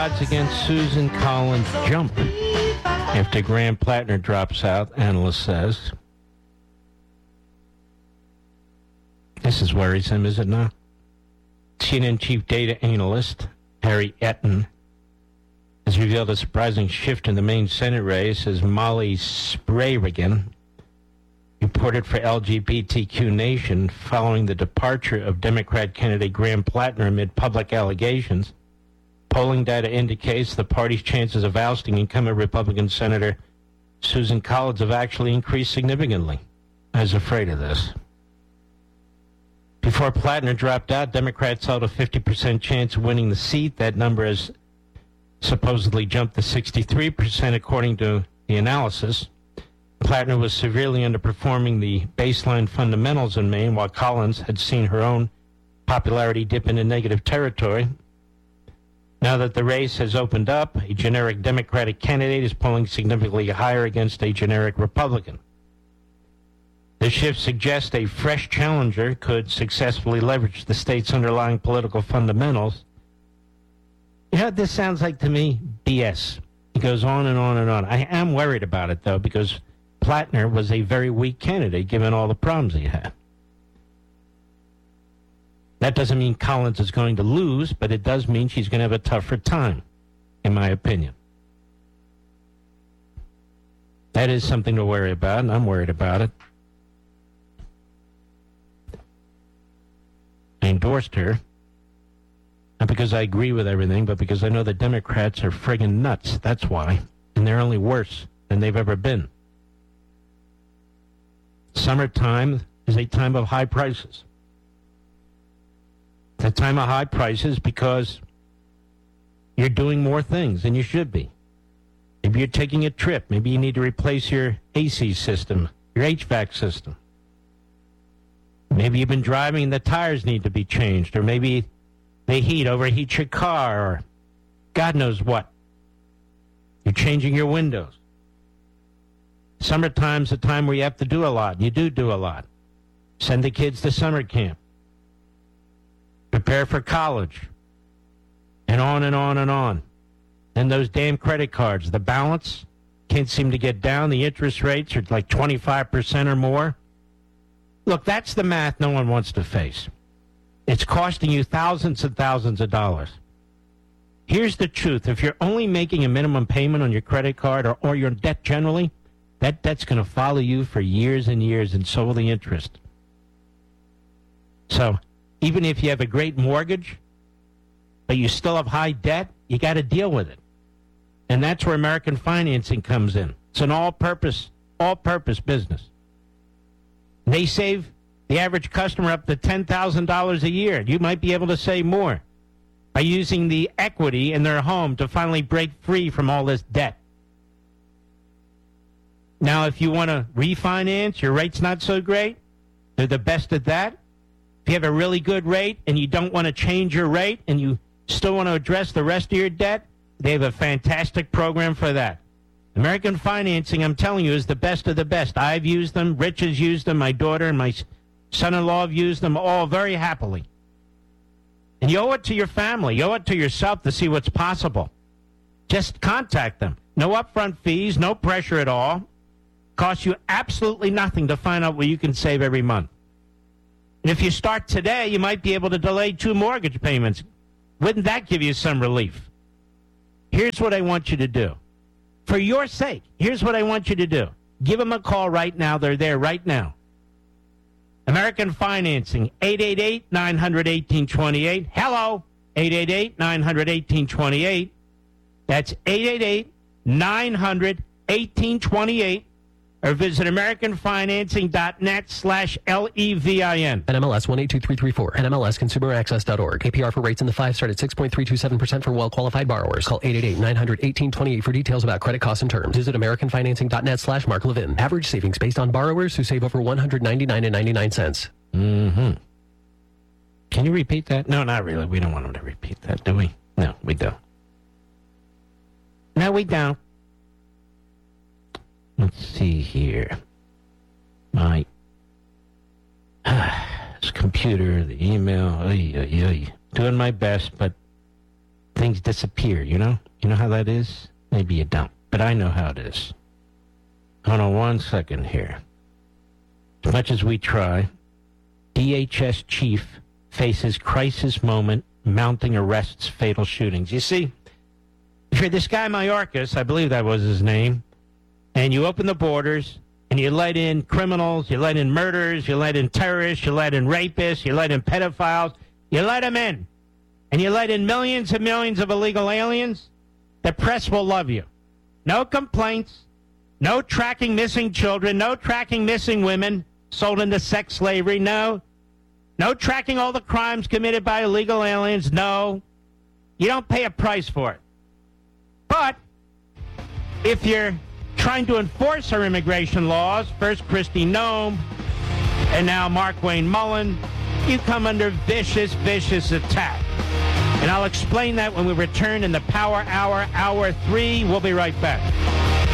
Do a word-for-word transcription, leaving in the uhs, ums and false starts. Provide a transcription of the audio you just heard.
Odds against Susan Collins jump after Graham Plattner drops out, analyst says. This is worrisome, is it not? C N N chief data analyst Harry Etten has revealed a surprising shift in the main Senate race as Molly Sprayrigan reported for L G B T Q Nation following the departure of Democrat candidate Graham Plattner amid public allegations. Polling data indicates the party's chances of ousting incumbent Republican Senator Susan Collins have actually increased significantly. I was afraid of this. Before Plattner dropped out, Democrats held a fifty percent chance of winning the seat. That number has supposedly jumped to sixty-three percent according to the analysis. Plattner was severely underperforming the baseline fundamentals in Maine, while Collins had seen her own popularity dip into negative territory. Now that the race has opened up, a generic Democratic candidate is polling significantly higher against a generic Republican. The shift suggests a fresh challenger could successfully leverage the state's underlying political fundamentals. You know what this sounds like to me? B S. It goes on and on and on. I am worried about it, though, because Plattner was a very weak candidate given all the problems he had. That doesn't mean Collins is going to lose, but it does mean she's going to have a tougher time, in my opinion. That is something to worry about, and I'm worried about it. I endorsed her, not because I agree with everything, but because I know the Democrats are friggin' nuts. That's why. And they're only worse than they've ever been. Summertime is a time of high prices. It's a time of high prices because you're doing more things than you should be. Maybe you're taking a trip. Maybe you need to replace your A C system, your H V A C system. Maybe you've been driving and the tires need to be changed, or maybe the heat overheats your car, or God knows what. You're changing your windows. Summertime's a time where you have to do a lot. You do do a lot. Send the kids to summer camp. Prepare for college. And on and on and on. And those damn credit cards, the balance can't seem to get down. The interest rates are like twenty-five percent or more. Look, that's the math no one wants to face. It's costing you thousands and thousands of dollars. Here's the truth. If you're only making a minimum payment on your credit card or, or your debt generally, that debt's going to follow you for years and years, and so will the interest. So even if you have a great mortgage, but you still have high debt, you got to deal with it. And that's where American Financing comes in. It's an all-purpose, all-purpose business. They save the average customer up to ten thousand dollars a year. You might be able to save more by using the equity in their home to finally break free from all this debt. Now, if you want to refinance, your rate's not so great. They're the best at that. If you have a really good rate and you don't want to change your rate and you still want to address the rest of your debt, they have a fantastic program for that. American Financing, I'm telling you, is the best of the best. I've used them. Rich has used them. My daughter and my son-in-law have used them all very happily. And you owe it to your family. You owe it to yourself to see what's possible. Just contact them. No upfront fees, no pressure at all. Costs you absolutely nothing to find out what you can save every month. And if you start today, you might be able to delay two mortgage payments. Wouldn't that give you some relief? Here's what I want you to do. For your sake, here's what I want you to do. Give them a call right now. They're there right now. American Financing, eight eight eight, nine hundred, eighteen twenty-eight. Hello, eight eight eight, nine hundred, eighteen twenty-eight. That's eight eight eight, nine hundred, eighteen twenty-eight. Or visit americanfinancing.net slash L-E-V-I-N. N M L S one eight two three three four. N M L S consumer access dot org. A P R for rates in the five start at six point three two seven percent for well-qualified borrowers. Call eight eight eight, nine hundred, eighteen twenty-eight for details about credit costs and terms. Visit americanfinancing.net slash Mark Levin. Average savings based on borrowers who save over one hundred ninety-nine dollars and ninety-nine cents. Mm-hmm. Can you repeat that? No, not really. We don't want them to repeat that, do we? No, we don't. No, we don't. Let's see here. My uh, this computer, the email, oy, oy, oy. Doing my best, but things disappear, you know? You know how that is? Maybe you don't, but I know how it is. Hold on one second here. As much as we try, D H S chief faces crisis moment, mounting arrests, fatal shootings. You see, if you're this guy Mayorkas, I believe that was his name, and you open the borders, and you let in criminals, you let in murderers, you let in terrorists, you let in rapists, you let in pedophiles, you let them in, and you let in millions and millions of illegal aliens, the press will love you. No complaints, no tracking missing children, no tracking missing women sold into sex slavery, no. No tracking all the crimes committed by illegal aliens, no. You don't pay a price for it. But if you're trying to enforce our immigration laws, first Kristi Noem, and now Markwayne Mullin, you come under vicious, vicious attack. And I'll explain that when we return in the Power Hour, Hour three. We'll be right back.